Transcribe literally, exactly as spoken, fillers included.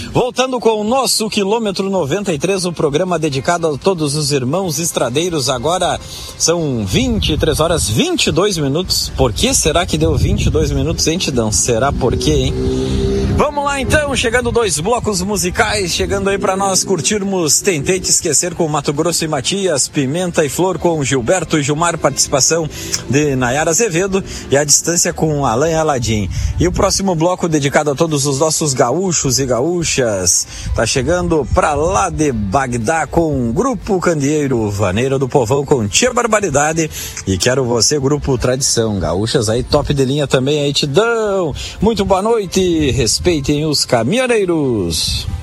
Voltando com o nosso quilômetro noventa e três, o programa dedicado a todos os irmãos estradeiros. Agora são vinte e três horas e vinte e dois minutos. Por que será que deu vinte e dois minutos, hein, Tidão? Será por quê, hein? Vamos lá então, chegando dois blocos musicais, chegando aí para nós curtirmos Tentei Te Esquecer com Mato Grosso e Matias, Pimenta e Flor com Gilberto e Gilmar, participação de Nayara Azevedo, e A Distância com Alan Aladim. E o próximo bloco dedicado a todos os nossos gaúchos e gaúchas, tá chegando pra lá de Bagdá com Grupo Candeeiro, Vaneira do Povão com Tia Barbaridade e Quero Você, Grupo Tradição. Gaúchas aí top de linha também aí, Tidão. Muito boa noite, respeitem os caminhoneiros.